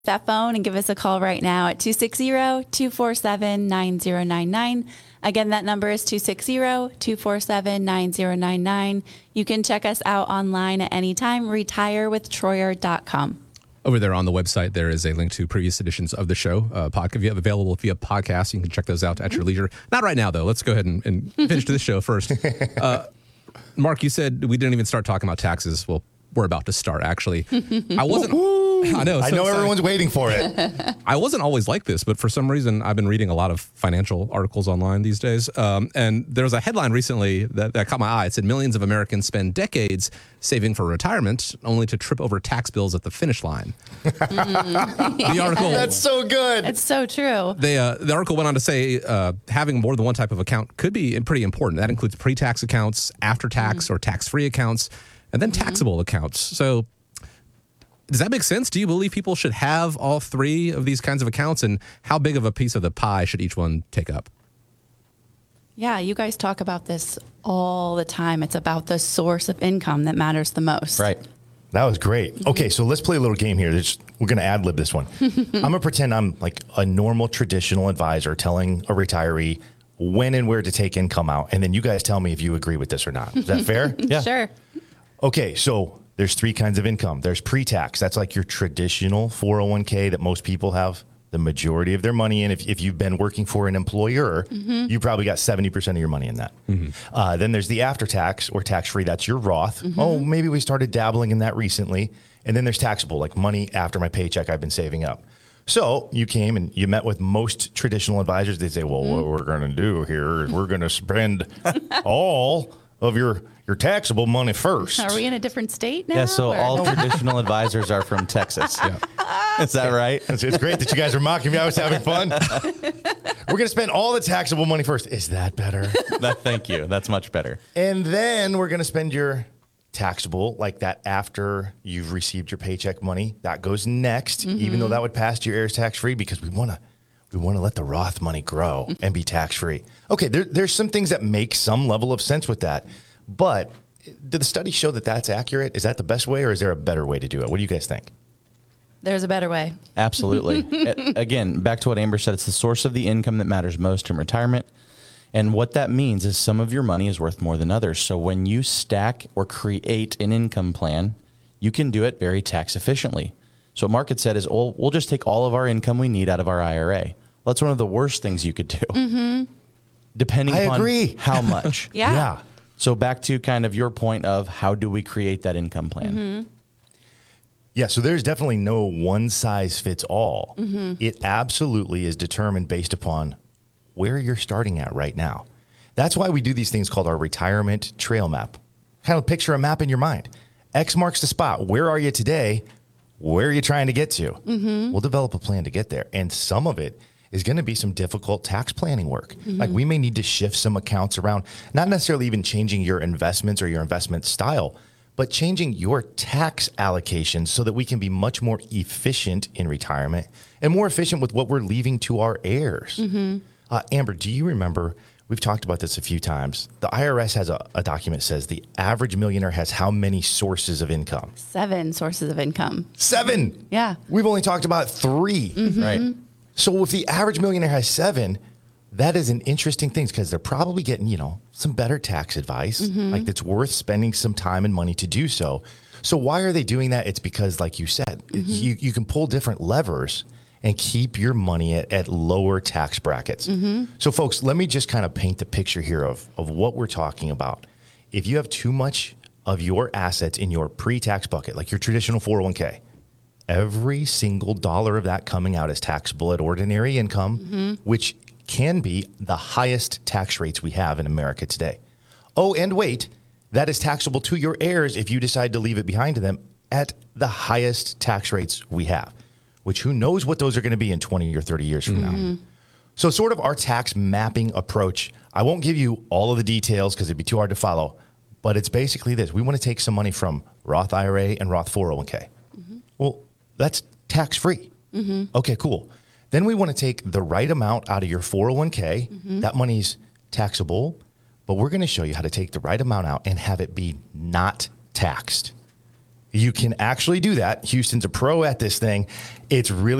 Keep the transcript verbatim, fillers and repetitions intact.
that phone and give us a call right now at two six zero, two four seven, nine zero nine nine. Again, that number is two six zero, two four seven, nine zero nine nine. You can check us out online at any time, retire with troyer dot com. Over there on the website, there is a link to previous editions of the show. Uh, pod- if you have available via podcast, you can check those out at your leisure. Not right now, though. Let's go ahead and, and finish this show first. Uh, Mark, you said we didn't even start talking about taxes. Well, we're about to start, actually. I wasn't... I know. I so know excited. everyone's waiting for it. I wasn't always like this, but for some reason, I've been reading a lot of financial articles online these days. Um, and there was a headline recently that, that caught my eye. It said millions of Americans spend decades saving for retirement, only to trip over tax bills at the finish line. The article. That's so good. It's so true. They, uh, the article went on to say uh, having more than one type of account could be pretty important. That includes pre-tax accounts, after-tax mm-hmm. or tax-free accounts, and then mm-hmm. taxable accounts. So does that make sense? Do you believe people should have all three of these kinds of accounts? And how big of a piece of the pie should each one take up? Yeah, you guys talk about this all the time. It's about the source of income that matters the most. Right. That was great. Okay, so let's play a little game here. There's, we're going to ad-lib this one. I'm going to pretend I'm like a normal traditional advisor telling a retiree when and where to take income out. And then you guys tell me if you agree with this or not. Is that fair? Yeah. Sure. Okay, so there's three kinds of income. There's pre-tax. That's like your traditional four oh one k that most people have the majority of their money in. If, if you've been working for an employer, mm-hmm. you probably got seventy percent of your money in that. Mm-hmm. Uh, then there's the after-tax or tax-free. That's your Roth. Mm-hmm. Oh, maybe we started dabbling in that recently. And then there's taxable, like money after my paycheck I've been saving up. So you came and you met with most traditional advisors. They say, well, mm-hmm. what we're going to do here is we're going to spend all of your your taxable money first. Are we in a different state now? Yeah, so or? all traditional advisors are from Texas. Yeah. Is that right? It's, it's great that you guys are mocking me. I was having fun. We're going to spend all the taxable money first. Is that better? That, thank you. That's much better. And then we're going to spend your taxable, like that after you've received your paycheck money. That goes next, mm-hmm. even though that would pass to your heirs tax-free, because we want to we want to let the Roth money grow and be tax-free. Okay, there, there's some things that make some level of sense with that. But did the study show that that's accurate? Is that the best way, or is there a better way to do it? What do you guys think? There's a better way. Absolutely. Again, back to what Amber said, it's the source of the income that matters most in retirement. And what that means is some of your money is worth more than others. So when you stack or create an income plan, you can do it very tax efficiently. So what Mark had said is, oh, we'll just take all of our income we need out of our I R A. Well, that's one of the worst things you could do. Mm-hmm. Depending I upon agree. how much. Yeah. Yeah. So back to kind of your point of how do we create that income plan? Mm-hmm. Yeah, so there's definitely no one size fits all. Mm-hmm. It absolutely is determined based upon where you're starting at right now. That's why we do these things called our retirement trail map. Kind of picture a map in your mind. X marks the spot. Where are you today? Where are you trying to get to? Mm-hmm. We'll develop a plan to get there. And some of it is going to be some difficult tax planning work. Mm-hmm. Like we may need to shift some accounts around, not necessarily even changing your investments or your investment style, but changing your tax allocation so that we can be much more efficient in retirement and more efficient with what we're leaving to our heirs. Mm-hmm. Uh, Amber, do you remember, we've talked about this a few times, the I R S has a, a document that says the average millionaire has how many sources of income? Seven sources of income. Seven? Yeah. We've only talked about three. Mm-hmm. Right. So if the average millionaire has seven, that is an interesting thing because they're probably getting, you know, some better tax advice. Mm-hmm. Like it's worth spending some time and money to do so. So why are they doing that? It's because, like you said, mm-hmm. you, you can pull different levers and keep your money at, at lower tax brackets. Mm-hmm. So folks, let me just kind of paint the picture here of, of what we're talking about. If you have too much of your assets in your pre-tax bucket, like your traditional four oh one k, every single dollar of that coming out is taxable at ordinary income, mm-hmm. which can be the highest tax rates we have in America today. Oh, and wait, that is taxable to your heirs if you decide to leave it behind to them at the highest tax rates we have, which who knows what those are going to be in twenty or thirty years from mm-hmm. now. So sort of our tax mapping approach, I won't give you all of the details because it'd be too hard to follow, but it's basically this. We want to take some money from Roth I R A and Roth four oh one k. Mm-hmm. Well, that's tax-free. Mm-hmm. Okay, cool. Then we want to take the right amount out of your four oh one k. Mm-hmm. That money's taxable, but we're going to show you how to take the right amount out and have it be not taxed. You can actually do that. Houston's a pro at this thing. It's really